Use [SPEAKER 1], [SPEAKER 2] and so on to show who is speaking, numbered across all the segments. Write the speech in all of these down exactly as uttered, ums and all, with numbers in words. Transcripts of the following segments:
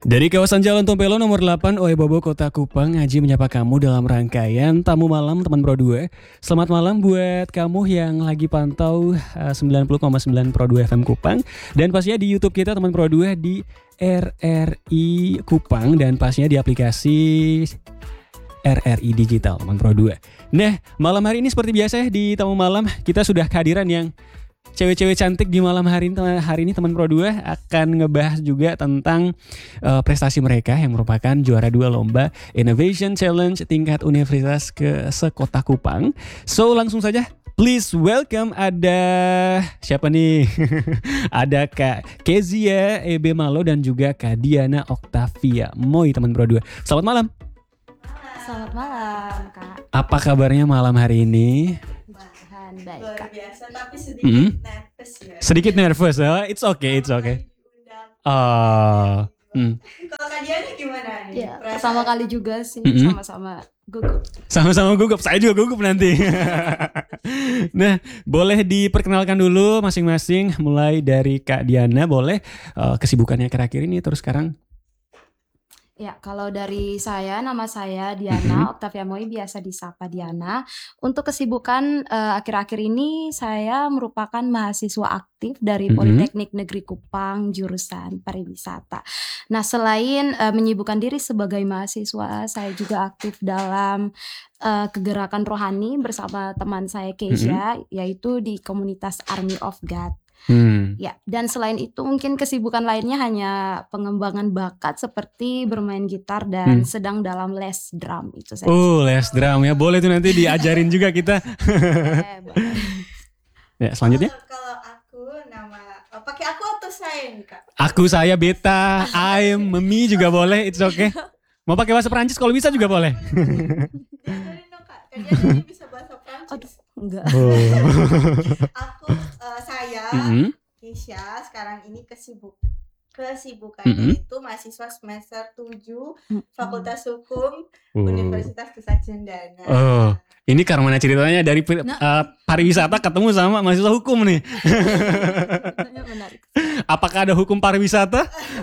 [SPEAKER 1] Dari kawasan Jalan Tompelo nomor delapan Oebobo Kota Kupang, Aji menyapa kamu dalam rangkaian Tamu Malam Teman Pro dua. Selamat malam buat kamu yang lagi pantau uh, sembilan puluh koma sembilan Pro dua F M Kupang. Dan pastinya di YouTube kita Teman Pro dua di R R I Kupang. Dan pastinya di aplikasi R R I Digital Teman Pro dua. Nah, malam hari ini seperti biasa di Tamu Malam kita sudah kehadiran yang cewek-cewek cantik di malam hari ini. Hari ini Teman Pro dua akan ngebahas juga tentang uh, prestasi mereka yang merupakan juara dua lomba Innovation Challenge tingkat universitas ke sekota Kupang. So langsung saja, please welcome, ada siapa nih? Ada Kak Kezia E B Malo dan juga Kak Diana Octavia Moi, Teman Pro dua. Selamat malam.
[SPEAKER 2] Selamat malam, Kak.
[SPEAKER 1] Apa kabarnya malam hari ini?
[SPEAKER 2] Baik,
[SPEAKER 3] luar
[SPEAKER 2] Kak.
[SPEAKER 3] biasa tapi sedikit
[SPEAKER 1] Mm-hmm.
[SPEAKER 3] nervous ya.
[SPEAKER 1] Sedikit nervous, oh, it's okay, it's okay. Oh, hmm.
[SPEAKER 3] Kalau Kak Diana gimana nih?
[SPEAKER 2] Ya,
[SPEAKER 3] Perasaan?
[SPEAKER 2] pertama kali juga sih
[SPEAKER 1] Mm-mm.
[SPEAKER 2] sama-sama gugup.
[SPEAKER 1] Sama-sama gugup, saya juga gugup nanti. Nah, boleh diperkenalkan dulu masing-masing, mulai dari Kak Diana, boleh uh, kesibukannya akhir-akhir ini terus sekarang.
[SPEAKER 2] Ya, kalau dari saya, nama saya Diana Octavia Moi, biasa disapa Diana. Untuk kesibukan eh, akhir-akhir ini saya merupakan mahasiswa aktif dari
[SPEAKER 1] Mhm.
[SPEAKER 2] Politeknik Negeri Kupang jurusan pariwisata. Nah, selain eh, menyibukkan diri sebagai mahasiswa, saya juga aktif dalam eh, kegerakan rohani bersama teman saya Keisha, yaitu di komunitas Army of God.
[SPEAKER 1] Hmm.
[SPEAKER 2] Ya, dan selain itu mungkin kesibukan lainnya hanya pengembangan bakat seperti bermain gitar dan
[SPEAKER 1] Hmm.
[SPEAKER 2] sedang dalam les drum itu saja.
[SPEAKER 1] Oh, les drum ya, boleh tuh nanti diajarin juga kita.
[SPEAKER 2] Eh, boleh.
[SPEAKER 1] Ya, selanjutnya.
[SPEAKER 3] Kalau, kalau aku nama oh, pakai aku atau saya nih Kak?
[SPEAKER 1] Aku, saya, Beta, I'm, Memi juga boleh, it's okay. Mau pakai bahasa Perancis kalau bisa juga boleh.
[SPEAKER 3] Diajarin dong Kak. Kak Diana ini bisa bahasa Prancis.
[SPEAKER 2] Aduh, enggak.
[SPEAKER 1] Oh.
[SPEAKER 3] Aku eh, saya
[SPEAKER 1] Mm-mm.
[SPEAKER 3] Keisha sekarang ini kesibuk kesibukan
[SPEAKER 1] Mm-mm.
[SPEAKER 3] itu mahasiswa semester tujuh
[SPEAKER 2] Mm-mm.
[SPEAKER 3] Fakultas Hukum
[SPEAKER 1] Oh.
[SPEAKER 3] Universitas Pusat Cendana.
[SPEAKER 1] Oh, ini karena mana ceritanya dari pi-
[SPEAKER 2] Nah.
[SPEAKER 1] uh, pariwisata ketemu sama mahasiswa hukum nih.
[SPEAKER 2] Menarik.
[SPEAKER 1] Apakah ada hukum pariwisata?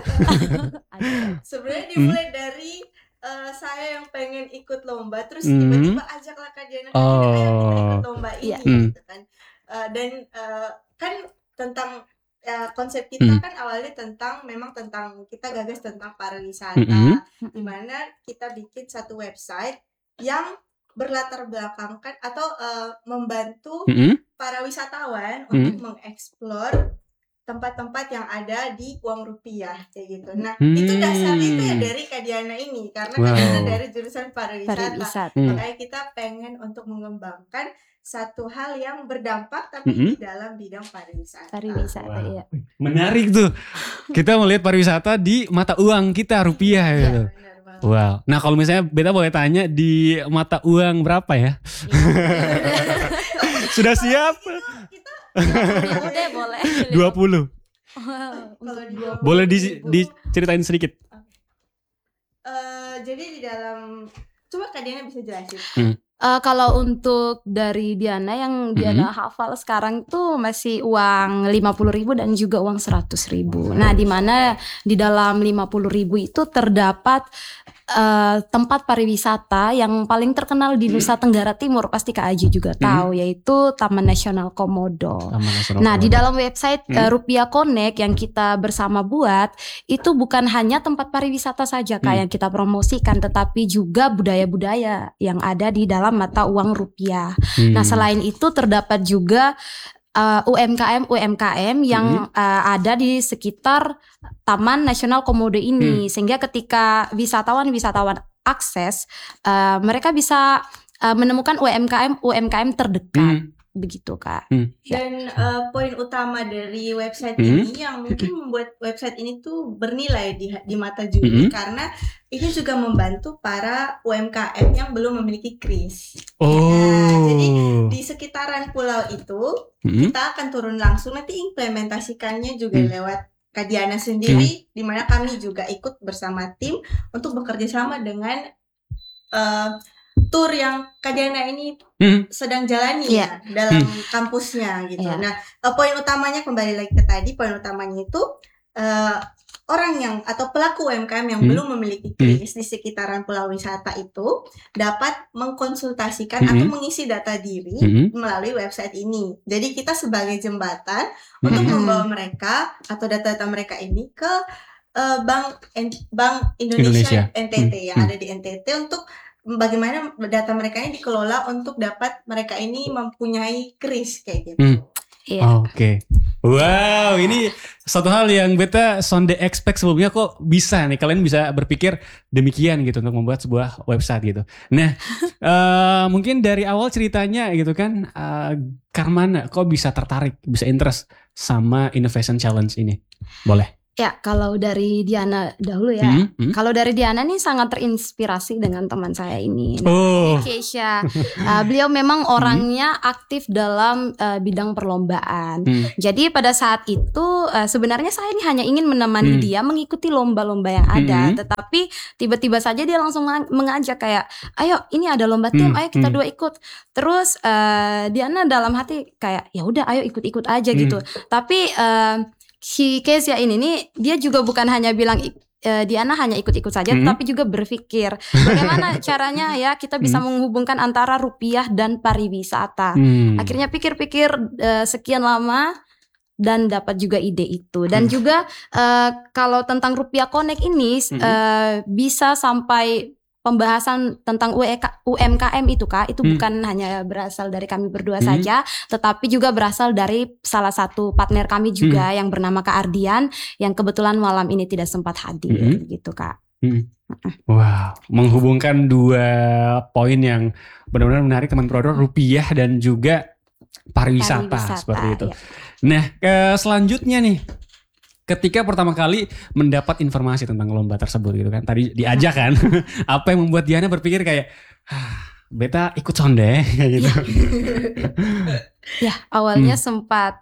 [SPEAKER 2] Ada.
[SPEAKER 3] Sebenarnya dimulai dari eh, saya yang pengen ikut lomba, terus
[SPEAKER 1] Hmm.
[SPEAKER 3] tiba-tiba ajaklah Kak Diana, Kak Diana,
[SPEAKER 1] Oh.
[SPEAKER 3] ayo kita ikut lomba ini,
[SPEAKER 2] Iya.
[SPEAKER 1] Hmm.
[SPEAKER 3] gitu kan. Eh, dan eh, kan tentang eh, konsep kita
[SPEAKER 1] Hmm.
[SPEAKER 3] kan awalnya tentang memang tentang kita gagas tentang pariwisata,
[SPEAKER 1] Mm-mm.
[SPEAKER 3] di mana kita bikin satu website yang berlatar belakangkan atau eh, membantu
[SPEAKER 1] Mm-mm.
[SPEAKER 3] para wisatawan
[SPEAKER 1] Hmm.
[SPEAKER 3] untuk mengeksplor tempat-tempat yang ada di uang rupiah kayak gitu. Nah,
[SPEAKER 1] Hmm.
[SPEAKER 3] itu dasarnya itu ya dari Kak Diana ini karena
[SPEAKER 1] Wow.
[SPEAKER 3] Kak Diana dari jurusan pariwisata.
[SPEAKER 2] Pariwisata.
[SPEAKER 1] Hmm.
[SPEAKER 3] Makanya kita pengen untuk mengembangkan satu hal yang berdampak tapi
[SPEAKER 1] Mm-mm.
[SPEAKER 3] di dalam bidang pariwisata.
[SPEAKER 2] Pariwisata,
[SPEAKER 1] Wow.
[SPEAKER 2] ya.
[SPEAKER 1] Menarik tuh. Kita melihat pariwisata di mata uang kita, rupiah
[SPEAKER 3] Iya,
[SPEAKER 1] gitu.
[SPEAKER 3] benar banget.
[SPEAKER 1] Wow. Nah, kalau misalnya Beta boleh tanya di mata uang berapa ya? Sudah siap?
[SPEAKER 3] Kita
[SPEAKER 2] Ya udah boleh.
[SPEAKER 1] dua puluh.
[SPEAKER 2] Wow,
[SPEAKER 3] kalau
[SPEAKER 2] untuk
[SPEAKER 3] di
[SPEAKER 2] dua-
[SPEAKER 1] Boleh di
[SPEAKER 3] ribu,
[SPEAKER 1] diceritain sedikit.
[SPEAKER 3] eh, jadi di dalam coba Kak Diana bisa jelasin.
[SPEAKER 2] Eh, kalau untuk dari Diana yang Diana hafal sekarang tuh masih uang lima puluh ribu dan juga uang seratus ribu. Nah, di mana di dalam lima puluh ribu itu terdapat eh, tempat pariwisata yang paling terkenal di Nusa Tenggara Timur, pasti Kak Aji juga tahu, yaitu Taman Nasional Komodo.
[SPEAKER 1] Taman Nasional
[SPEAKER 2] Nah, di
[SPEAKER 1] Komodo.
[SPEAKER 2] dalam website
[SPEAKER 1] Hmm.
[SPEAKER 2] eh, Rupiah Connect yang kita bersama buat, itu bukan hanya tempat pariwisata saja Kak
[SPEAKER 1] Hmm.
[SPEAKER 2] yang kita promosikan, tetapi juga budaya-budaya yang ada di dalam mata uang rupiah.
[SPEAKER 1] Hmm.
[SPEAKER 2] Nah, selain itu terdapat juga uh, U M K M U M K M yang uh, ada di sekitar Taman Nasional Komodo ini, sehingga ketika wisatawan-wisatawan akses, uh, mereka bisa uh, menemukan U M K M U M K M terdekat.
[SPEAKER 1] Hmm.
[SPEAKER 2] Begitu Kak. Ya.
[SPEAKER 3] Dan eh, poin utama dari website
[SPEAKER 1] Hmm.
[SPEAKER 3] ini yang mungkin membuat website ini tuh bernilai di di mata juri
[SPEAKER 1] Hmm.
[SPEAKER 3] karena ini juga membantu para U M K M yang belum memiliki kris.
[SPEAKER 1] Oh.
[SPEAKER 3] Nah, jadi di sekitaran pulau itu
[SPEAKER 1] Hmm.
[SPEAKER 3] kita akan turun langsung, nanti implementasikannya juga
[SPEAKER 1] Hmm.
[SPEAKER 3] lewat Kak Diana sendiri, di mana kami juga ikut bersama tim untuk bekerja sama dengan eh, tour yang Kak Diana ini
[SPEAKER 1] Hmm.
[SPEAKER 3] sedang jalani
[SPEAKER 2] Iya.
[SPEAKER 3] ya dalam kampusnya gitu.
[SPEAKER 2] Iya.
[SPEAKER 3] Nah, eh, poin utamanya kembali lagi ke tadi, poin utamanya itu eh, orang yang atau pelaku U M K M yang
[SPEAKER 1] Hmm.
[SPEAKER 3] belum memiliki kris di sekitaran pulau wisata itu dapat mengkonsultasikan
[SPEAKER 1] Hmm.
[SPEAKER 3] atau mengisi data diri
[SPEAKER 1] Hmm.
[SPEAKER 3] melalui website ini. Jadi kita sebagai jembatan untuk
[SPEAKER 1] Hmm.
[SPEAKER 3] membawa mereka atau data-data mereka ini ke uh, Bank N- Bank Indonesia,
[SPEAKER 1] Indonesia.
[SPEAKER 3] N T T
[SPEAKER 1] Hmm.
[SPEAKER 3] yang
[SPEAKER 1] Hmm.
[SPEAKER 3] ada di N T T untuk bagaimana data mereka ini dikelola untuk dapat mereka ini mempunyai kris kayak gitu.
[SPEAKER 1] Hmm.
[SPEAKER 2] Iya.
[SPEAKER 1] Oke. Wow, ini satu hal yang beta sonde expect sebelumnya, kok bisa nih kalian bisa berpikir demikian gitu untuk membuat sebuah website gitu. Nah, uh, mungkin dari awal ceritanya gitu kan, uh, Karmana kok bisa tertarik, bisa interest sama Innovation Challenge ini? Boleh.
[SPEAKER 2] Ya, kalau dari Diana dahulu ya.
[SPEAKER 1] Hmm, hmm.
[SPEAKER 2] Kalau dari Diana nih sangat terinspirasi dengan teman saya ini.
[SPEAKER 1] Oh.
[SPEAKER 2] Keisha. Uh, beliau memang orangnya aktif dalam uh, bidang perlombaan.
[SPEAKER 1] Hmm.
[SPEAKER 2] Jadi pada saat itu uh, sebenarnya saya ini hanya ingin menemani
[SPEAKER 1] Hmm.
[SPEAKER 2] dia mengikuti lomba-lomba yang ada.
[SPEAKER 1] Hmm.
[SPEAKER 2] Tetapi tiba-tiba saja dia langsung mengajak kayak, ayo ini ada lomba tim,
[SPEAKER 1] Hmm.
[SPEAKER 2] ayo kita
[SPEAKER 1] Hmm.
[SPEAKER 2] dua ikut. Terus uh, Diana dalam hati kayak, ya udah ayo ikut-ikut aja
[SPEAKER 1] Hmm.
[SPEAKER 2] gitu. Tapi uh, si Kezia ini nih dia juga bukan hanya bilang uh, Diana hanya ikut-ikut saja,
[SPEAKER 1] Hmm.
[SPEAKER 2] tapi juga berpikir bagaimana caranya ya kita bisa
[SPEAKER 1] Hmm.
[SPEAKER 2] menghubungkan antara rupiah dan pariwisata.
[SPEAKER 1] Hmm.
[SPEAKER 2] Akhirnya pikir-pikir uh, sekian lama dan dapat juga ide itu. Dan
[SPEAKER 1] Hmm.
[SPEAKER 2] juga uh, kalau tentang Rupiah Connect ini
[SPEAKER 1] Hmm.
[SPEAKER 2] uh, bisa sampai pembahasan tentang U M K M itu Kak, itu
[SPEAKER 1] Hmm.
[SPEAKER 2] bukan hanya berasal dari kami berdua
[SPEAKER 1] Hmm.
[SPEAKER 2] saja, tetapi juga berasal dari salah satu partner kami juga yang bernama Kak Ardian, yang kebetulan malam ini tidak sempat hadir
[SPEAKER 1] Hmm.
[SPEAKER 2] gitu Kak.
[SPEAKER 1] Hmm. Wow, menghubungkan dua poin yang benar-benar menarik teman Prodor, rupiah dan juga pariwisata,
[SPEAKER 2] Pariwisata,
[SPEAKER 1] seperti itu.
[SPEAKER 2] ya.
[SPEAKER 1] Nah, ke selanjutnya nih, ketika pertama kali mendapat informasi tentang lomba tersebut gitu kan, tadi diajak kan, apa yang membuat Diana berpikir kayak, ah, beta ikut sonde kayak gitu.
[SPEAKER 2] Ya awalnya
[SPEAKER 1] Hmm.
[SPEAKER 2] sempat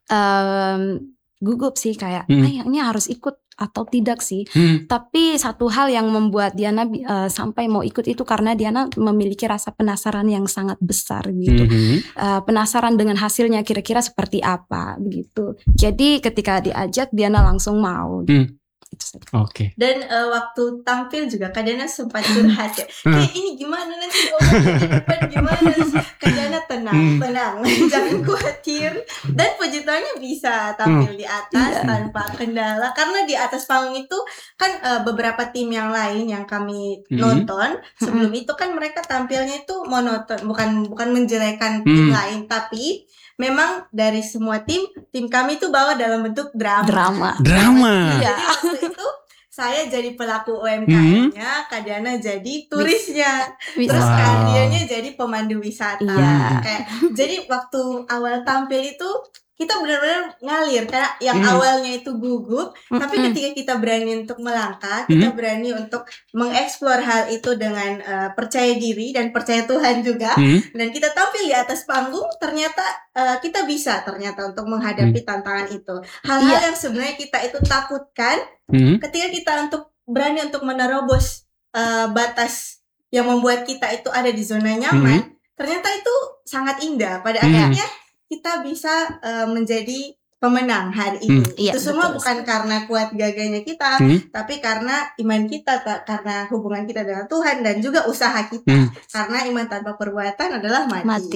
[SPEAKER 2] um, gugup sih kayak,
[SPEAKER 1] Hmm.
[SPEAKER 2] ah ini harus ikut atau tidak sih.
[SPEAKER 1] Hmm.
[SPEAKER 2] Tapi satu hal yang membuat Diana uh, sampai mau ikut itu karena Diana memiliki rasa penasaran yang sangat besar gitu.
[SPEAKER 1] Hmm.
[SPEAKER 2] Uh, penasaran dengan hasilnya kira-kira seperti apa begitu. Jadi ketika diajak Diana langsung mau.
[SPEAKER 1] Hmm.
[SPEAKER 2] Itu saja.
[SPEAKER 1] Oke. Okay.
[SPEAKER 3] Dan uh, waktu tampil juga Kak Diana sempat curhat ya, kayak ini gimana nanti ngomongnya di depan gimana. Kak Diana tenang,
[SPEAKER 1] Hmm.
[SPEAKER 3] tenang, jangan khawatir. Dan puji Tuhannya bisa tampil di atas
[SPEAKER 2] Iya.
[SPEAKER 3] tanpa kendala. Karena di atas panggung itu kan uh, beberapa tim yang lain yang kami
[SPEAKER 1] Hmm.
[SPEAKER 3] nonton sebelum itu kan mereka tampilnya itu monoton, bukan bukan menjelekan tim
[SPEAKER 1] Hmm.
[SPEAKER 3] lain, tapi memang dari semua tim, tim kami itu bawa dalam bentuk drama.
[SPEAKER 2] Drama.
[SPEAKER 1] Drama.
[SPEAKER 3] Jadi
[SPEAKER 2] Iya.
[SPEAKER 3] waktu itu saya jadi pelaku U M K
[SPEAKER 1] Hmm.
[SPEAKER 3] M-nya, Kak Diana jadi turisnya,
[SPEAKER 2] Bisa.
[SPEAKER 3] terus
[SPEAKER 1] Wow.
[SPEAKER 3] Kak Ardiannya jadi pemandu wisata.
[SPEAKER 2] Iya.
[SPEAKER 3] Kayak jadi waktu awal tampil itu kita benar-benar ngalir karena yang
[SPEAKER 1] Hmm.
[SPEAKER 3] awalnya itu gugup, tapi
[SPEAKER 2] Mm-mm.
[SPEAKER 3] ketika kita berani untuk melangkah, kita
[SPEAKER 1] Hmm.
[SPEAKER 3] berani untuk mengeksplor hal itu dengan uh, percaya diri dan percaya Tuhan juga.
[SPEAKER 1] Hmm.
[SPEAKER 3] Dan kita tampil di atas panggung, ternyata uh, kita bisa ternyata untuk menghadapi tantangan itu. Hal-hal
[SPEAKER 2] Iya.
[SPEAKER 3] yang sebenarnya kita itu takutkan,
[SPEAKER 1] Hmm.
[SPEAKER 3] ketika kita untuk berani untuk menerobos uh, batas yang membuat kita itu ada di zona nyaman, ternyata itu sangat indah. Pada
[SPEAKER 1] Hmm.
[SPEAKER 3] akhirnya kita bisa uh, menjadi pemenang hari ini.
[SPEAKER 1] Hmm.
[SPEAKER 2] Iya,
[SPEAKER 3] Itu semua
[SPEAKER 2] betul.
[SPEAKER 3] bukan karena kuat gagahnya kita,
[SPEAKER 1] Hmm.
[SPEAKER 3] tapi karena iman kita, ta- karena hubungan kita dengan Tuhan dan juga usaha kita.
[SPEAKER 1] Hmm.
[SPEAKER 3] Karena iman tanpa perbuatan adalah mati.
[SPEAKER 2] Mati.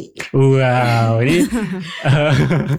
[SPEAKER 1] Wow, ini uh,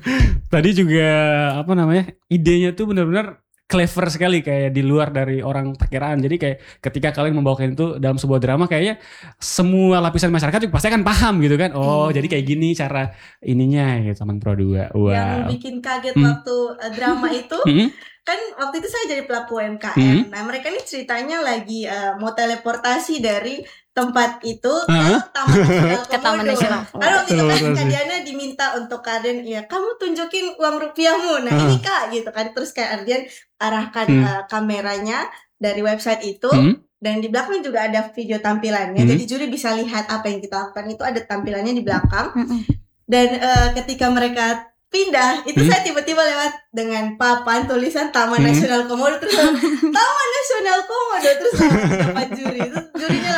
[SPEAKER 1] tadi juga apa namanya, idenya tuh benar-benar clever sekali, kayak di luar dari orang perkiraan. Jadi kayak ketika kalian membawakan itu dalam sebuah drama, kayaknya semua lapisan masyarakat juga pasti akan paham gitu kan. Oh,
[SPEAKER 2] Iya.
[SPEAKER 1] jadi kayak gini cara ininya gitu, teman Pro dua. Wow.
[SPEAKER 3] Yang bikin kaget
[SPEAKER 1] Hmm.
[SPEAKER 3] waktu uh, drama itu,
[SPEAKER 1] Hmm.
[SPEAKER 3] kan waktu itu saya jadi pelaku U M K M.
[SPEAKER 1] Hmm.
[SPEAKER 3] Nah, mereka ini ceritanya lagi uh, mau teleportasi dari tempat itu ke
[SPEAKER 1] Hah?
[SPEAKER 3] Taman Nasional
[SPEAKER 2] Ke Taman
[SPEAKER 3] Komodo.
[SPEAKER 2] Nasional.
[SPEAKER 3] Karena waktu itu kan
[SPEAKER 1] Teleportasi.
[SPEAKER 3] Kak Diana diminta untuk Kak Ardian, ya kamu tunjukin uang rupiahmu. Nah
[SPEAKER 1] Hah.
[SPEAKER 3] ini Kak gitu kan. Terus Kak Ardian arahkan
[SPEAKER 1] Hmm.
[SPEAKER 3] uh, kameranya dari website itu.
[SPEAKER 1] Hmm.
[SPEAKER 3] Dan di belakang juga ada video tampilannya.
[SPEAKER 1] Hmm.
[SPEAKER 3] Jadi juri bisa lihat apa yang kita lakukan. Itu ada tampilannya di belakang.
[SPEAKER 2] Mm-mm.
[SPEAKER 3] Dan uh, ketika mereka pindah, itu
[SPEAKER 1] Hmm.
[SPEAKER 3] saya tiba-tiba lewat dengan papan tulisan Taman
[SPEAKER 1] Hmm.
[SPEAKER 3] Nasional Komodo, terus Taman Nasional Komodo, terus saya dapat juri, terus jurinya langsung kaget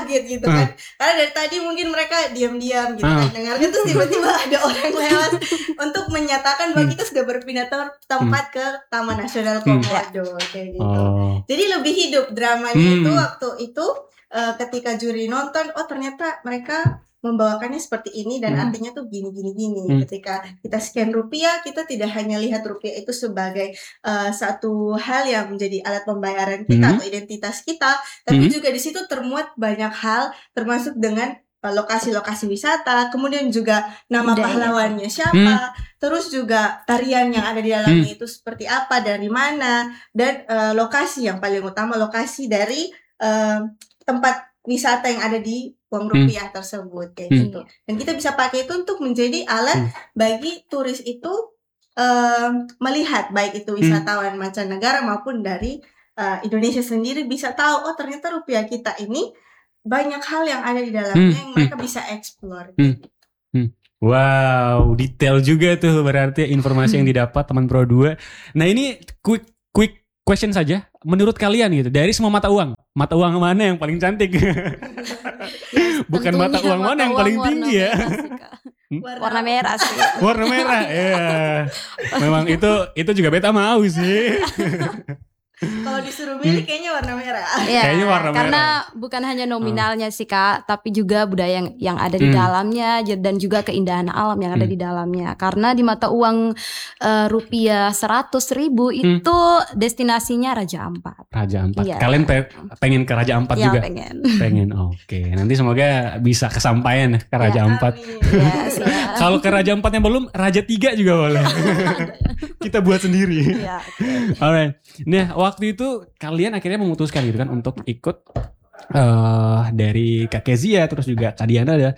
[SPEAKER 3] kaget gitu kan. Karena dari tadi mungkin mereka diam-diam gitu kan dengarnya, terus tiba-tiba ada orang lewat untuk menyatakan bahwa kita sudah berpindah tempat ke Taman Nasional Komodo kayak gitu. Oh. Jadi lebih hidup dramanya hmm. itu waktu itu uh, ketika juri nonton, oh ternyata mereka membawakannya seperti ini dan hmm. artinya tuh gini gini gini. Hmm. Ketika kita scan rupiah, kita tidak hanya lihat rupiah itu sebagai uh, satu hal yang menjadi alat pembayaran kita hmm. atau identitas kita, tapi hmm. juga di situ termuat banyak hal, termasuk dengan uh, lokasi-lokasi wisata, kemudian juga nama Udah, pahlawannya ya. siapa, hmm. terus juga tarian yang ada di dalamnya hmm. itu seperti apa, dari mana, dan uh, lokasi yang paling utama, lokasi dari uh, tempat wisata yang ada di uang rupiah hmm. tersebut kayak hmm. gitu. Dan kita bisa pakai itu untuk menjadi alat hmm. bagi turis itu uh, melihat baik itu wisatawan hmm. mancanegara maupun dari uh, Indonesia sendiri bisa tahu, oh ternyata rupiah kita ini banyak hal yang ada di dalamnya hmm. yang mereka hmm. bisa explore.
[SPEAKER 1] Hmm. Hmm. Wow, detail juga tuh berarti informasi yang didapat teman Pro dua. Nah ini quick quick question saja, menurut kalian gitu, dari semua mata uang, mata uang mana yang paling cantik? Bukan mata uang mana yang paling tinggi ya?
[SPEAKER 2] Warna, warna merah sih.
[SPEAKER 1] Warna merah, ya. Memang itu itu juga beta mau sih.
[SPEAKER 3] Kalau disuruh milih kayaknya warna merah.
[SPEAKER 2] Ya,
[SPEAKER 1] kayaknya warna
[SPEAKER 2] karena
[SPEAKER 1] merah.
[SPEAKER 2] bukan hanya nominalnya sih Kak, tapi juga budaya yang yang ada di hmm. dalamnya dan juga keindahan alam yang ada hmm. di dalamnya. Karena di mata uang uh, rupiah seratus ribu itu hmm. destinasinya Raja Ampat.
[SPEAKER 1] Raja Ampat. Ya. Kalian pe- pengen ke Raja Ampat
[SPEAKER 2] ya,
[SPEAKER 1] juga?
[SPEAKER 2] Pengen.
[SPEAKER 1] Pengen. Oke. Okay. Nanti semoga bisa kesampaian ke Raja ya, Ampat. Ya, kalau ke Raja Ampat yang belum, Raja Tiga juga boleh. Kita buat sendiri. Ya, okay. Alright. Nah, waktu itu kalian akhirnya memutuskan gitu kan untuk ikut uh, dari Kak Kezia terus juga Kak Diana ada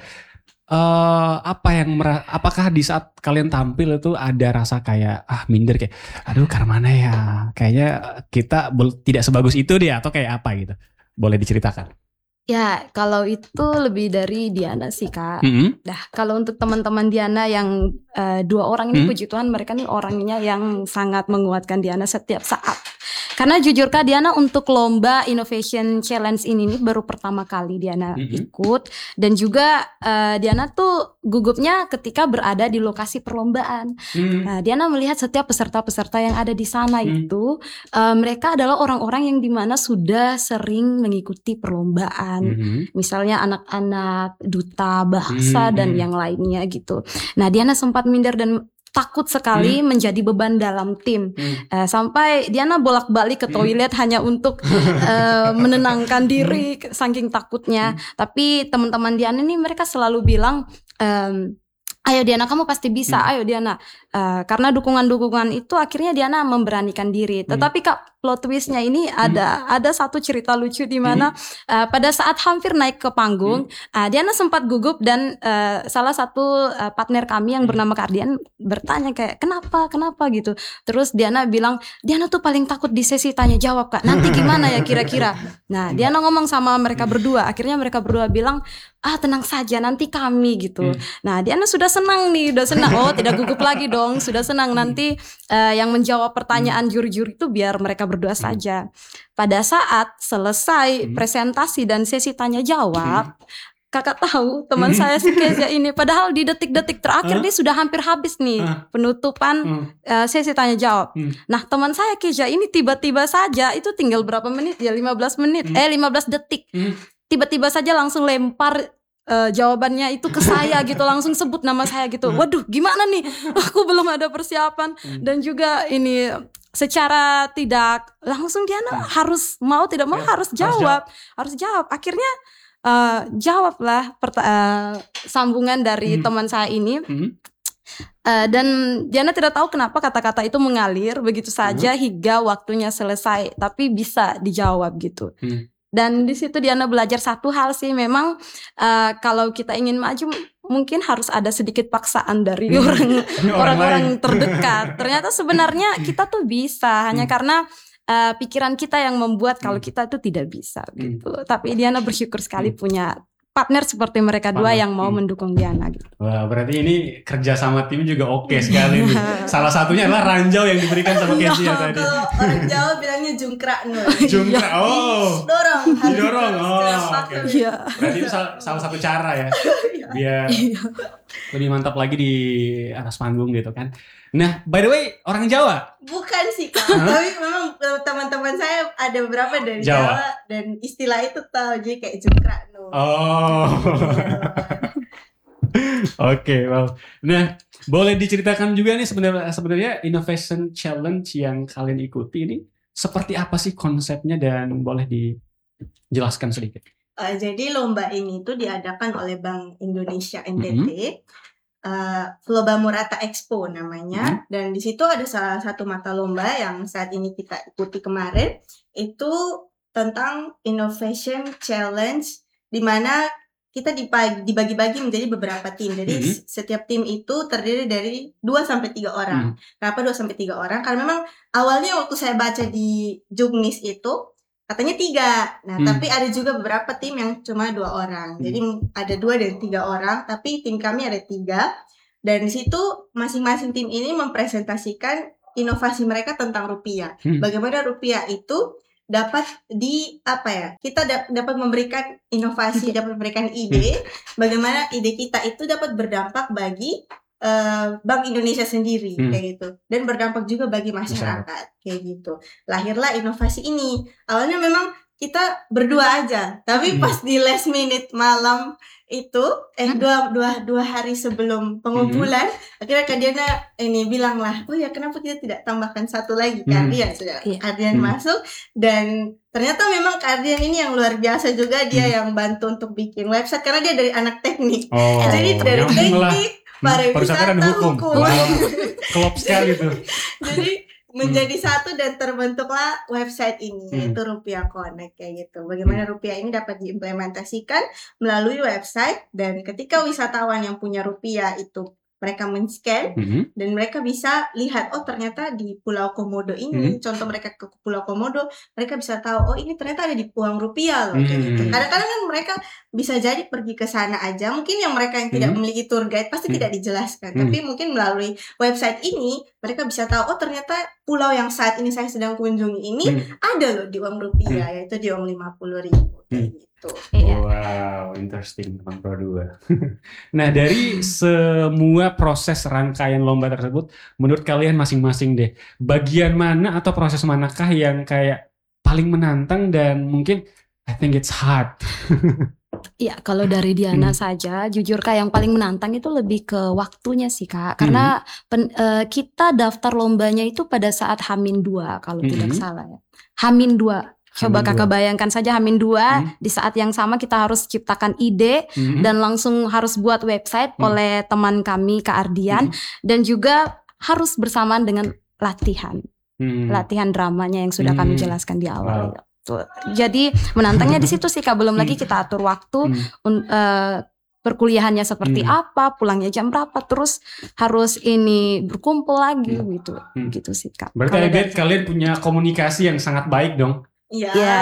[SPEAKER 1] uh, apa yang mer- apakah di saat kalian tampil itu ada rasa kayak ah minder kayak aduh karena mana ya kayaknya kita bel- tidak sebagus itu deh atau kayak apa gitu, boleh diceritakan?
[SPEAKER 2] Ya, kalau itu lebih dari Diana sih Kak.
[SPEAKER 1] Mm-hmm.
[SPEAKER 2] Nah, kalau untuk teman-teman Diana yang uh, dua orang ini, mm-hmm. puji Tuhan mereka nih orangnya yang sangat menguatkan Diana setiap saat. Karena jujur Kak, Diana untuk lomba Innovation Challenge ini nih baru pertama kali Diana mm-hmm. ikut. Dan juga uh, Diana tuh gugupnya ketika berada di lokasi perlombaan. Mm-hmm. Nah, Diana melihat setiap peserta-peserta yang ada di sana mm-hmm. itu uh, mereka adalah orang-orang yang dimana sudah sering mengikuti perlombaan. Mm-hmm. Misalnya anak-anak duta bahasa mm-hmm. dan yang lainnya gitu. Nah, Diana sempat minder dan takut sekali hmm. menjadi beban dalam tim. Hmm. Uh, sampai Diana bolak-balik ke toilet hmm. hanya untuk uh, menenangkan diri hmm. saking takutnya. Hmm. Tapi teman-teman Diana ini mereka selalu bilang, um, ayo Diana kamu pasti bisa, hmm. ayo Diana. Uh, karena dukungan-dukungan itu akhirnya Diana memberanikan diri. Hmm. Tetapi Kak, plot twistnya ini hmm. ada ada satu cerita lucu di mana hmm. uh, pada saat hampir naik ke panggung, hmm. uh, Diana sempat gugup dan uh, salah satu uh, partner kami yang bernama Kardian bertanya kayak kenapa kenapa gitu. Terus Diana bilang Diana tuh paling takut di sesi tanya jawab Kak. Nanti gimana ya kira-kira? Nah Diana ngomong sama mereka berdua. Akhirnya mereka berdua bilang ah tenang saja nanti kami gitu. Hmm. Nah Diana sudah senang nih, udah senang. Oh tidak gugup lagi dong, sudah senang nanti uh, yang menjawab pertanyaan juri-juri itu biar mereka berdua hmm. saja. Pada saat selesai hmm. presentasi dan sesi tanya jawab, hmm. kakak tahu teman hmm. saya si Kezia ini, padahal di detik-detik terakhir huh? dia sudah hampir habis nih huh? penutupan hmm. uh, sesi tanya jawab. Hmm. Nah teman saya Kezia ini tiba-tiba saja itu tinggal berapa menit ya lima belas menit, hmm. eh lima belas detik. Hmm. Tiba-tiba saja langsung lempar uh, jawabannya itu ke saya gitu, langsung sebut nama saya gitu. Waduh, gimana nih? Aku belum ada persiapan dan juga ini secara tidak langsung dia harus mau tidak mau harus jawab, harus jawab. Akhirnya uh, jawablah perta- uh, sambungan dari hmm. teman saya ini. Hmm. Uh, dan Diana tidak tahu kenapa kata-kata itu mengalir begitu saja hmm. hingga waktunya selesai, tapi bisa dijawab gitu. Hmm. Dan di situ Diana belajar satu hal sih, memang uh, kalau kita ingin maju mungkin harus ada sedikit paksaan dari hmm. orang orang-orang terdekat. Ternyata sebenarnya kita tuh bisa, hanya hmm. karena uh, pikiran kita yang membuat kalau kita itu tidak bisa gitu. Hmm. Tapi Diana bersyukur sekali hmm. punya partner seperti mereka dua
[SPEAKER 1] Partner.
[SPEAKER 2] yang mau
[SPEAKER 1] Hmm.
[SPEAKER 2] mendukung Diana gitu.
[SPEAKER 1] Wah, berarti ini kerja sama tim juga oke sekali nih. Salah satunya adalah ranjau yang diberikan sama Kezia tadi.
[SPEAKER 3] Kalau orang Jawa bilangnya jungkrak no.
[SPEAKER 1] Jungkrak. Oh.
[SPEAKER 3] Dorong, harus
[SPEAKER 1] Didorong.
[SPEAKER 3] terus
[SPEAKER 1] Oh,
[SPEAKER 3] dalam
[SPEAKER 1] oke.
[SPEAKER 3] waktu.
[SPEAKER 2] Iya.
[SPEAKER 1] Berarti itu salah, salah satu cara ya. Biar lebih mantap lagi di atas panggung gitu kan. Nah, by the way, orang Jawa.
[SPEAKER 3] Bukan sih Kak,
[SPEAKER 1] Hah?
[SPEAKER 3] tapi memang eh, teman-teman saya ada beberapa dari
[SPEAKER 1] Jawa.
[SPEAKER 3] Jawa, dan istilah itu tahu, jadi kayak jungkrak no.
[SPEAKER 1] Oh. Oke, wow. Nah, boleh diceritakan juga nih sebenarnya sebenarnya Innovation Challenge yang kalian ikuti ini seperti apa sih konsepnya dan boleh dijelaskan sedikit?
[SPEAKER 3] Uh, jadi lomba ini tuh diadakan oleh Bank Indonesia N T T, uh, Lomba Murata Expo namanya, dan di situ ada salah satu mata lomba yang saat ini kita ikuti kemarin, itu tentang Innovation Challenge, di mana kita dipa- dibagi-bagi menjadi beberapa tim. Jadi
[SPEAKER 1] Mhm.
[SPEAKER 3] setiap tim itu terdiri dari dua sampai tiga orang.
[SPEAKER 1] Mhm.
[SPEAKER 3] Kenapa dua sampai tiga orang? Karena memang awalnya waktu saya baca di Juknis itu katanya tiga. Nah,
[SPEAKER 1] Hmm.
[SPEAKER 3] tapi ada juga beberapa tim yang cuma dua orang. Jadi ada dua dan tiga orang, tapi tim kami ada tiga. Dan di situ masing-masing tim ini mempresentasikan inovasi mereka tentang rupiah.
[SPEAKER 1] Hmm.
[SPEAKER 3] Bagaimana rupiah itu dapat di apa ya? Kita da- dapat memberikan inovasi, dapat memberikan ide. Bagaimana ide kita itu dapat berdampak bagi Uh, Bank Indonesia sendiri,
[SPEAKER 1] Hmm.
[SPEAKER 3] kayak gitu, dan berdampak juga bagi masyarakat, kayak gitu. Lahirlah inovasi ini. Awalnya memang kita berdua aja, tapi
[SPEAKER 1] Hmm.
[SPEAKER 3] pas di last minute malam itu, eh dua dua dua hari sebelum pengumpulan, akhirnya Kak Diana ini bilang lah, oh ya kenapa kita tidak tambahkan satu lagi?
[SPEAKER 1] Hmm.
[SPEAKER 3] Kak Dian sudah,
[SPEAKER 2] Iya.
[SPEAKER 3] Kak Dian
[SPEAKER 1] Hmm.
[SPEAKER 3] masuk, dan ternyata memang Kak Dian ini yang luar biasa juga, dia
[SPEAKER 1] Hmm.
[SPEAKER 3] yang bantu untuk bikin website karena dia dari anak teknik.
[SPEAKER 1] Oh,
[SPEAKER 3] Jadi dari
[SPEAKER 1] nyambung lah.
[SPEAKER 3] teknik,
[SPEAKER 1] Hmm,
[SPEAKER 3] pariwisata,
[SPEAKER 1] pariwisata dan hukum.
[SPEAKER 3] hukum.
[SPEAKER 1] Wow. Klop sekali tuh.
[SPEAKER 3] Jadi menjadi satu dan terbentuklah website ini,
[SPEAKER 1] Hmm.
[SPEAKER 3] yaitu Rupiah Connect, kayak gitu. Bagaimana rupiah ini dapat diimplementasikan melalui website, dan ketika wisatawan yang punya rupiah itu mereka men-scan,
[SPEAKER 1] Mhm.
[SPEAKER 3] dan mereka bisa lihat, oh ternyata di Pulau Komodo ini,
[SPEAKER 1] Hmm.
[SPEAKER 3] contoh mereka ke Pulau Komodo, mereka bisa tahu, oh ini ternyata ada di uang rupiah loh, kayak
[SPEAKER 1] Hmm.
[SPEAKER 3] gitu. Kadang-kadang kan mereka bisa jadi pergi ke sana aja, mungkin yang mereka yang tidak
[SPEAKER 1] Hmm.
[SPEAKER 3] memiliki tour guide pasti
[SPEAKER 1] Hmm.
[SPEAKER 3] tidak dijelaskan,
[SPEAKER 1] Hmm.
[SPEAKER 3] tapi mungkin melalui website ini mereka bisa tahu, oh ternyata pulau yang saat ini saya sedang kunjungi ini
[SPEAKER 1] Hmm.
[SPEAKER 3] ada loh di uang rupiah, yaitu di uang lima puluh ribu, kayak
[SPEAKER 1] Hmm.
[SPEAKER 3] gitu.
[SPEAKER 2] Iya.
[SPEAKER 1] Wow, interesting teman Pro dua. Nah, dari semua proses rangkaian lomba tersebut, menurut kalian masing-masing deh, bagian mana atau proses manakah yang kayak paling menantang dan mungkin I think it's hard?
[SPEAKER 2] Iya, kalau dari Diana
[SPEAKER 1] Hmm.
[SPEAKER 2] saja, jujur Kak, yang paling menantang itu lebih ke waktunya sih Kak. Karena pen- eh, kita daftar lombanya itu pada saat Hamin dua kalau
[SPEAKER 1] Hmm.
[SPEAKER 2] tidak salah ya. Hamin dua. Coba
[SPEAKER 1] Hamin
[SPEAKER 2] Kakak
[SPEAKER 1] dua.
[SPEAKER 2] bayangkan saja Hamin dua,
[SPEAKER 1] Hmm.
[SPEAKER 2] di saat yang sama kita harus ciptakan ide
[SPEAKER 1] Mhm.
[SPEAKER 2] dan langsung harus buat website
[SPEAKER 1] Hmm.
[SPEAKER 2] oleh teman kami Kak Ardian,
[SPEAKER 1] Mhm.
[SPEAKER 2] dan juga harus bersamaan dengan latihan.
[SPEAKER 1] Hmm.
[SPEAKER 2] Latihan dramanya yang sudah kami
[SPEAKER 1] Hmm.
[SPEAKER 2] jelaskan di awal.
[SPEAKER 1] Wow.
[SPEAKER 2] Tuh. Jadi menantangnya di situ sih Kak. Belum lagi kita atur waktu,
[SPEAKER 1] Hmm.
[SPEAKER 2] un- eh, perkuliahannya seperti
[SPEAKER 1] Hmm.
[SPEAKER 2] apa, pulangnya jam berapa, terus harus ini berkumpul lagi
[SPEAKER 1] Hmm.
[SPEAKER 2] gitu,
[SPEAKER 1] Hmm.
[SPEAKER 2] gitu sih Kak.
[SPEAKER 1] Berarti
[SPEAKER 2] Kalau
[SPEAKER 1] I bet
[SPEAKER 2] dari-
[SPEAKER 1] kalian punya komunikasi yang sangat baik dong.
[SPEAKER 3] Iya.
[SPEAKER 2] Ya.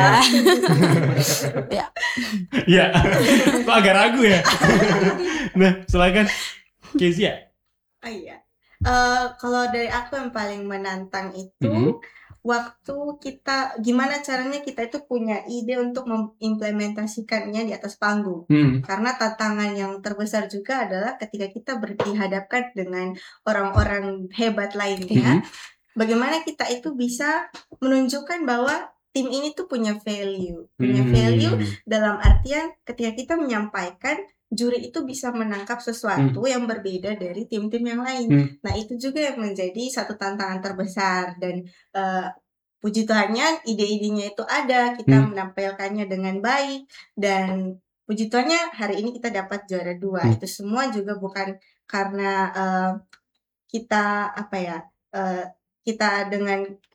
[SPEAKER 2] Ya.
[SPEAKER 1] Iya. Kok agak ragu ya? Nah, silakan Kezia.
[SPEAKER 3] Oh iya. Eh, kalau dari aku yang paling menantang itu
[SPEAKER 1] Mhm.
[SPEAKER 3] waktu kita gimana caranya kita itu punya ide untuk mengimplementasikannya di atas panggung.
[SPEAKER 1] Hmm.
[SPEAKER 3] Karena tantangan yang terbesar juga adalah ketika kita ber- dihadapkan dengan orang-orang hebat lainnya,
[SPEAKER 1] Mhm.
[SPEAKER 3] bagaimana kita itu bisa menunjukkan bahwa tim ini tuh punya value, punya
[SPEAKER 1] Hmm.
[SPEAKER 3] value dalam artian ketika kita menyampaikan, juri itu bisa menangkap sesuatu yang berbeda dari tim-tim yang lain.
[SPEAKER 1] Hmm.
[SPEAKER 3] Nah itu juga yang menjadi satu tantangan terbesar, dan uh, puji Tuhannya ide-idenya itu ada, kita
[SPEAKER 1] Hmm.
[SPEAKER 3] menampilkannya dengan baik, dan puji Tuhannya hari ini kita dapat juara dua.
[SPEAKER 1] Hmm.
[SPEAKER 3] Itu semua juga bukan karena uh, kita apa ya, uh, kita dengan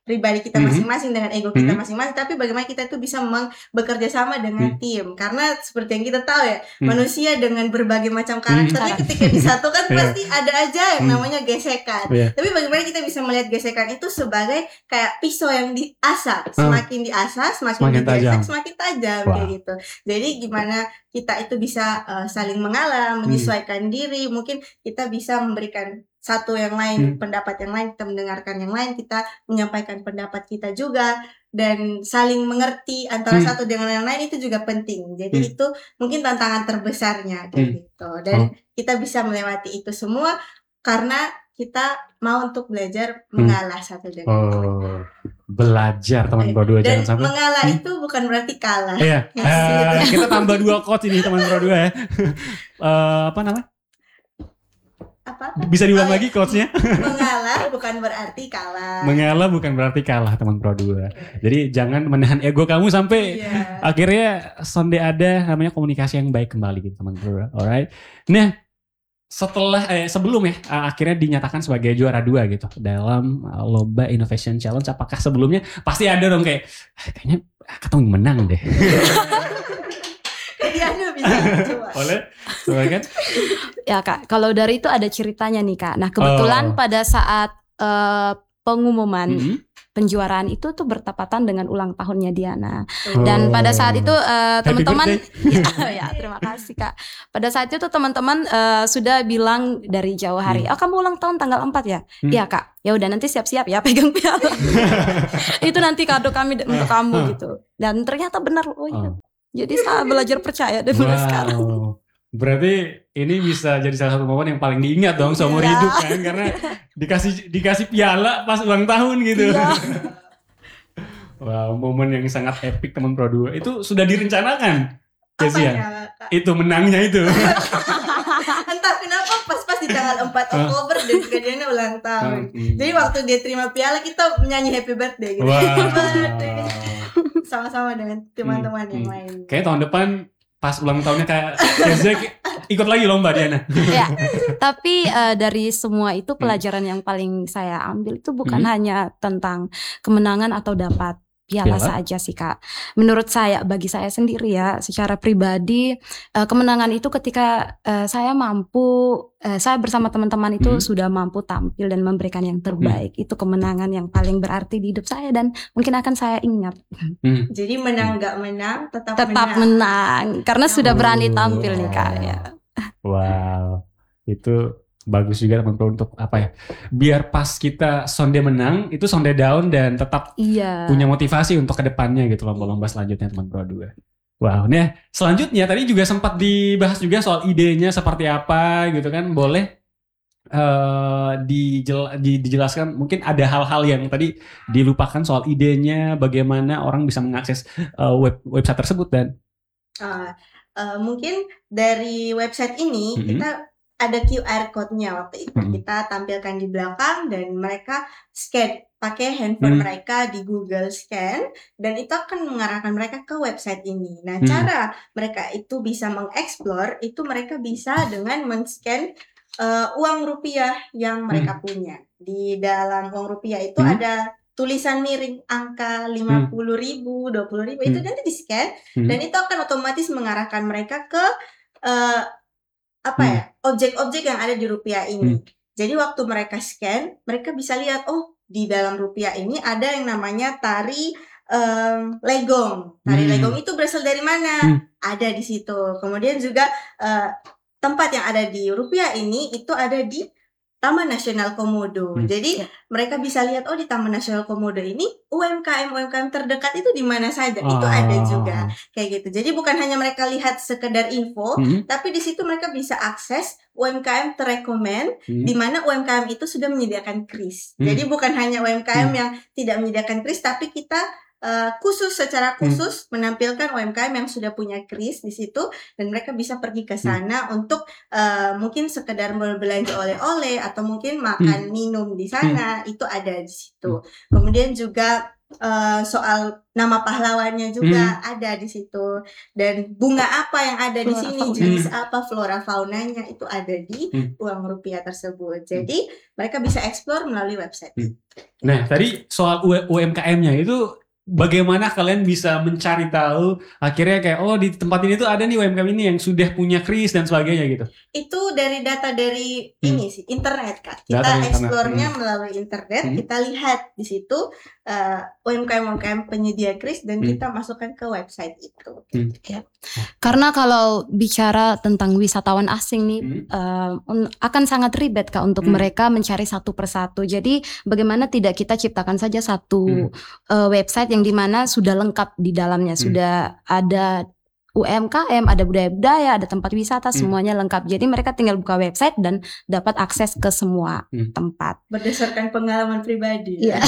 [SPEAKER 3] pribadi kita
[SPEAKER 1] Mhm.
[SPEAKER 3] masing-masing dengan ego kita
[SPEAKER 1] Mhm.
[SPEAKER 3] masing-masing, tapi bagaimana kita itu bisa meng- bekerja sama dengan
[SPEAKER 1] Hmm.
[SPEAKER 3] tim. Karena seperti yang kita tahu ya,
[SPEAKER 1] Hmm.
[SPEAKER 3] manusia dengan berbagai macam karakternya
[SPEAKER 2] Hmm.
[SPEAKER 3] ketika disatukan
[SPEAKER 1] Iya.
[SPEAKER 3] pasti ada aja yang
[SPEAKER 1] Hmm.
[SPEAKER 3] namanya gesekan.
[SPEAKER 1] Iya.
[SPEAKER 3] Tapi bagaimana kita bisa melihat gesekan itu sebagai kayak pisau yang diasah, semakin diasah semakin,
[SPEAKER 1] Semakin
[SPEAKER 3] digesek
[SPEAKER 1] tajam.
[SPEAKER 3] semakin tajam
[SPEAKER 1] Wah.
[SPEAKER 3] kayak gitu. Jadi gimana kita itu bisa uh, saling mengalah, menyesuaikan diri, mungkin kita bisa memberikan satu yang lain,
[SPEAKER 1] Hmm.
[SPEAKER 3] pendapat yang lain, kita mendengarkan yang lain, kita menyampaikan pendapat kita juga, dan saling mengerti antara
[SPEAKER 1] Hmm.
[SPEAKER 3] satu dengan yang lain itu juga penting. Jadi
[SPEAKER 1] Hmm.
[SPEAKER 3] itu mungkin tantangan terbesarnya kayak
[SPEAKER 1] Hmm.
[SPEAKER 3] gitu. Dan
[SPEAKER 1] Oh.
[SPEAKER 3] kita bisa melewati itu semua karena kita mau untuk belajar
[SPEAKER 1] Hmm.
[SPEAKER 3] mengalah satu dengan yang lain.
[SPEAKER 1] Oh, belajar teman
[SPEAKER 3] Eh,
[SPEAKER 1] Pro dua
[SPEAKER 3] Dan
[SPEAKER 1] jangan sampai.
[SPEAKER 3] mengalah
[SPEAKER 1] Hmm.
[SPEAKER 3] itu bukan berarti kalah.
[SPEAKER 1] Iya,
[SPEAKER 3] Yes, gitu.
[SPEAKER 1] eh, kita tambah dua quotes ini teman Pro dua ya. Eh, apa namanya?
[SPEAKER 3] Apa?
[SPEAKER 1] Bisa diulang
[SPEAKER 3] Oh,
[SPEAKER 1] lagi quotesnya?
[SPEAKER 3] Mengalah bukan berarti kalah.
[SPEAKER 1] Mengalah bukan berarti kalah teman Pro dua. Jadi jangan menahan ego kamu sampai
[SPEAKER 3] Iya.
[SPEAKER 1] akhirnya sonde ada namanya komunikasi yang baik kembali gitu teman Pro dua. Alright. Nah, setelah eh, sebelum ya eh, akhirnya dinyatakan sebagai juara dua gitu dalam eh, lomba Innovation Challenge, apakah sebelumnya pasti ada dong kayak "Ah, kayaknya ketemu menang deh."
[SPEAKER 3] Diana bisa coba.
[SPEAKER 1] Oleh, coba kan?
[SPEAKER 2] Ya Kak, kalau dari itu ada ceritanya nih Kak. Nah kebetulan
[SPEAKER 1] Oh.
[SPEAKER 2] pada saat eh, pengumuman
[SPEAKER 1] Mhm.
[SPEAKER 2] penjuaraan itu tuh bertepatan dengan ulang tahunnya Diana.
[SPEAKER 1] Oh.
[SPEAKER 2] Dan pada saat itu eh,
[SPEAKER 1] Happy
[SPEAKER 2] teman-teman,
[SPEAKER 1] birthday.
[SPEAKER 2] ya, ya terima kasih Kak. Pada saat itu tuh teman-teman eh, sudah bilang dari jauh hari,
[SPEAKER 1] Hmm.
[SPEAKER 2] oh kamu ulang tahun tanggal empat ya?
[SPEAKER 1] Hmm.
[SPEAKER 2] Iya Kak. Ya udah nanti siap-siap ya pegang piala. Itu nanti kado kami untuk kamu gitu. Dan ternyata benar, oh iya.
[SPEAKER 1] Oh.
[SPEAKER 2] Jadi saya belajar percaya dari mulai sekarang.
[SPEAKER 1] Wow. Berarti ini bisa jadi salah satu momen yang paling diingat dong seumur
[SPEAKER 2] Iya.
[SPEAKER 1] hidup kan, karena dikasih dikasih piala pas ulang tahun gitu.
[SPEAKER 2] Iya.
[SPEAKER 1] Wow, momen yang sangat epic teman Pro dua. Itu sudah direncanakan.
[SPEAKER 3] Apa
[SPEAKER 1] Kezia?
[SPEAKER 3] ya, Kak?
[SPEAKER 1] Itu menangnya itu.
[SPEAKER 3] Entah kenapa pas-pas di tanggal empat
[SPEAKER 1] Ah.
[SPEAKER 3] Oktober dan juga Diana ulang tahun.
[SPEAKER 1] Hmm.
[SPEAKER 3] Jadi waktu dia terima piala kita menyanyi happy birthday gitu.
[SPEAKER 1] Wow.
[SPEAKER 3] Happy birthday. Sama-sama dengan teman-teman
[SPEAKER 1] Hmm,
[SPEAKER 3] yang
[SPEAKER 1] hmm.
[SPEAKER 3] lain.
[SPEAKER 1] Kayaknya tahun depan pas ulang tahunnya kayak Kezia ikut lagi lomba Diana.
[SPEAKER 2] Ya, tapi eh, dari semua itu pelajaran yang paling saya ambil itu bukan
[SPEAKER 1] Hmm.
[SPEAKER 2] hanya tentang kemenangan atau dapat piala
[SPEAKER 1] Piala?
[SPEAKER 2] saja sih Kak. Menurut saya, bagi saya sendiri ya, secara pribadi eh, kemenangan itu ketika eh, saya mampu, eh, saya bersama teman-teman itu
[SPEAKER 1] Hmm.
[SPEAKER 2] sudah mampu tampil dan memberikan yang terbaik. Itu kemenangan yang paling berarti di hidup saya dan mungkin akan saya ingat.
[SPEAKER 1] Hmm.
[SPEAKER 3] Jadi menang nggak menang tetap,
[SPEAKER 2] Tetap
[SPEAKER 3] menang.
[SPEAKER 2] menang karena sudah berani tampil nih Kak
[SPEAKER 1] Oh.
[SPEAKER 2] ya.
[SPEAKER 1] Wow, itu bagus juga teman Pro untuk apa ya? Biar pas kita sonde menang, itu sonde down dan tetap
[SPEAKER 2] Iya.
[SPEAKER 1] punya motivasi untuk kedepannya gitu lomba-lomba selanjutnya teman Pro dua. Wow, nah selanjutnya tadi juga sempat dibahas juga soal idenya seperti apa gitu kan, boleh eh dijel- di- dijelaskan mungkin ada hal-hal yang tadi dilupakan soal idenya, bagaimana orang bisa mengakses eh, web website tersebut dan
[SPEAKER 3] Ah, eh, mungkin dari website ini
[SPEAKER 1] Mhm.
[SPEAKER 3] kita ada Q R code-nya waktu itu.
[SPEAKER 1] Mhm.
[SPEAKER 3] Kita tampilkan di belakang dan mereka scan pakai handphone
[SPEAKER 1] Hmm.
[SPEAKER 3] mereka di Google Scan dan itu akan mengarahkan mereka ke website ini. Nah,
[SPEAKER 1] Hmm.
[SPEAKER 3] cara mereka itu bisa mengeksplor itu mereka bisa dengan men-scan eh, uang rupiah yang mereka punya. Di dalam uang rupiah itu
[SPEAKER 1] Hmm.
[SPEAKER 3] ada tulisan miring angka lima puluh ribu, dua puluh ribu itu
[SPEAKER 1] Hmm.
[SPEAKER 3] nanti di-scan
[SPEAKER 1] Hmm.
[SPEAKER 3] dan itu akan otomatis mengarahkan mereka ke eh, apa
[SPEAKER 1] Hmm.
[SPEAKER 3] ya objek-objek yang ada di rupiah ini.
[SPEAKER 1] Hmm.
[SPEAKER 3] Jadi waktu mereka scan, mereka bisa lihat oh di dalam rupiah ini ada yang namanya tari em, legong. Tari
[SPEAKER 1] Hmm.
[SPEAKER 3] legong itu berasal dari mana?
[SPEAKER 1] Hmm.
[SPEAKER 3] Ada di situ. Kemudian juga eh, tempat yang ada di rupiah ini itu ada di Taman Nasional Komodo.
[SPEAKER 1] Hmm.
[SPEAKER 3] Jadi
[SPEAKER 2] Ya.
[SPEAKER 3] mereka bisa lihat oh di Taman Nasional Komodo ini U M K M U M K M terdekat itu di mana saja. Itu ada juga kayak gitu. Jadi bukan hanya mereka lihat sekedar info,
[SPEAKER 1] Hmm.
[SPEAKER 3] tapi di situ mereka bisa akses U M K M terrecommend
[SPEAKER 1] Hmm.
[SPEAKER 3] di mana U M K M itu sudah menyediakan kris.
[SPEAKER 1] Hmm.
[SPEAKER 3] Jadi bukan hanya U M K M
[SPEAKER 1] Hmm.
[SPEAKER 3] yang tidak menyediakan kris, tapi kita uh, khusus secara khusus menampilkan U M K M yang sudah punya kris di situ dan mereka bisa pergi ke sana untuk uh, mungkin sekedar berbelanja oleh-oleh atau mungkin makan minum di sana itu ada di situ. Kemudian juga uh, soal nama pahlawannya juga hmm. ada di situ, dan bunga apa yang ada di sini, jenis hmm. apa, flora faunanya itu ada di hmm. uang rupiah tersebut. Jadi hmm. mereka bisa explore melalui website. Hmm.
[SPEAKER 1] Nah, tadi soal U M K M-nya itu bagaimana kalian bisa mencari tahu akhirnya kayak oh di tempat ini tuh ada nih U M K M ini yang sudah punya kris dan sebagainya gitu?
[SPEAKER 3] Itu dari data dari hmm. ini sih, internet Kak. Kita explore-nya hmm. melalui internet, hmm. kita lihat di situ uh, U M K M U M K M penyedia kris dan hmm. kita masukkan ke website itu. Hmm.
[SPEAKER 2] Ya. Karena kalau bicara tentang wisatawan asing nih hmm. uh, akan sangat ribet Kak untuk hmm. mereka mencari satu persatu. Jadi bagaimana tidak kita ciptakan saja satu hmm. uh, website yang dimana sudah lengkap di dalamnya, hmm. sudah ada U M K M, ada budaya-budaya, ada tempat wisata, hmm. semuanya lengkap. Jadi mereka tinggal buka website dan dapat akses ke semua hmm. tempat.
[SPEAKER 3] Berdasarkan pengalaman pribadi.
[SPEAKER 2] Iya.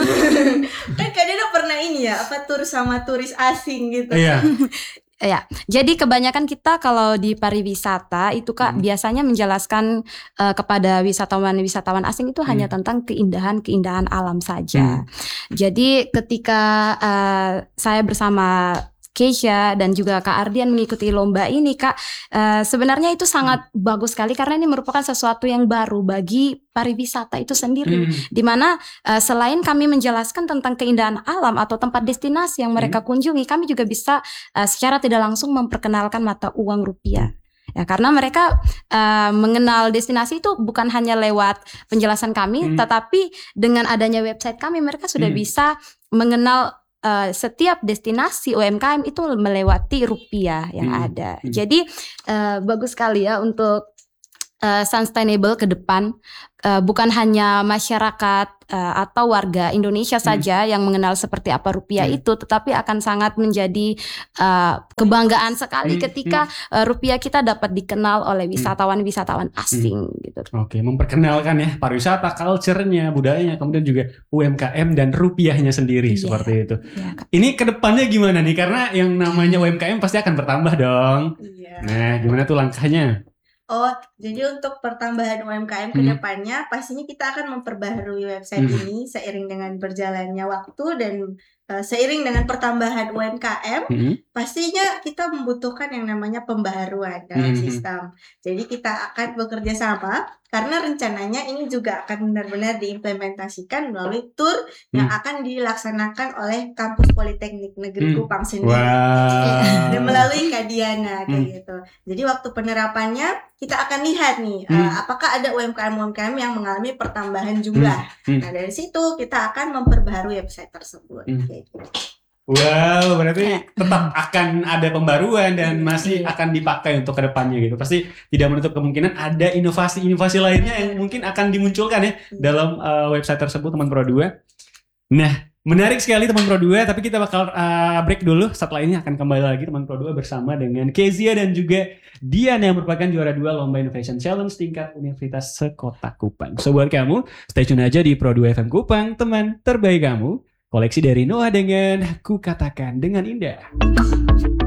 [SPEAKER 3] Kan kadang pernah ini ya, apa tur sama turis asing gitu.
[SPEAKER 1] Iya.
[SPEAKER 2] Ya, jadi kebanyakan kita kalau di pariwisata itu Kak hmm. biasanya menjelaskan uh, kepada wisatawan-wisatawan asing itu hmm. hanya tentang keindahan-keindahan alam saja. Hmm. Jadi ketika uh, saya bersama Keisha dan juga Kak Ardian mengikuti lomba ini Kak, uh, sebenarnya itu sangat hmm. bagus sekali karena ini merupakan sesuatu yang baru bagi pariwisata itu sendiri, hmm. dimana uh, selain kami menjelaskan tentang keindahan alam atau tempat destinasi yang mereka hmm. kunjungi, kami juga bisa uh, secara tidak langsung memperkenalkan mata uang rupiah. Ya, karena mereka uh, mengenal destinasi itu bukan hanya lewat penjelasan kami, hmm. tetapi dengan adanya website kami mereka sudah hmm. bisa mengenal Uh, setiap destinasi U M K M itu melewati rupiah yang hmm. ada. Hmm. Jadi uh, bagus sekali ya untuk uh, sustainable ke depan. Uh, bukan hanya masyarakat uh, atau warga Indonesia hmm. saja yang mengenal seperti apa rupiah hmm. itu, tetapi akan sangat menjadi uh, kebanggaan sekali hmm. ketika uh, rupiah kita dapat dikenal oleh wisatawan-wisatawan asing hmm. gitu.
[SPEAKER 1] Oke, memperkenalkan ya pariwisata, culture-nya, budayanya, kemudian juga U M K M dan rupiahnya sendiri yeah. seperti itu. Yeah. Ini kedepannya gimana nih? Karena yang namanya U M K M pasti akan bertambah dong. Yeah. Nah, gimana tuh langkahnya?
[SPEAKER 3] Oh, jadi untuk pertambahan U M K M ke depannya, hmm. pastinya kita akan memperbaharui website hmm. ini seiring dengan berjalannya waktu dan uh, seiring dengan pertambahan U M K M, hmm. pastinya kita membutuhkan yang namanya pembaharuan dalam hmm. sistem. Jadi kita akan bekerja sama karena rencananya ini juga akan benar-benar diimplementasikan melalui tur hmm. yang akan dilaksanakan oleh Kampus Politeknik Negeri hmm. Kupang sendiri. Wow. Dan melalui Kadiana kayak hmm. gitu. Jadi waktu penerapannya kita akan lihat nih hmm. uh, apakah ada U M K M-U M K M yang mengalami pertambahan jumlah. Hmm. Hmm. Nah dari situ kita akan memperbaharui website tersebut. Hmm. Kayak gitu.
[SPEAKER 1] Wow, berarti tetap akan ada pembaruan dan masih akan dipakai untuk kedepannya gitu. Pasti tidak menutup kemungkinan ada inovasi-inovasi lainnya yang mungkin akan dimunculkan ya dalam uh, website tersebut teman Pro dua. Nah, menarik sekali teman Pro dua, tapi kita bakal uh, break dulu. Setelah ini akan kembali lagi teman Pro dua bersama dengan Kezia dan juga Dian yang merupakan juara dua Lomba Innovation Challenge tingkat Universitas Sekota Kupang. So buat kamu, stay tune aja di Pro dua F M Kupang, teman terbaik kamu. Koleksi dari Noah dengan Ku Katakan Dengan Indah.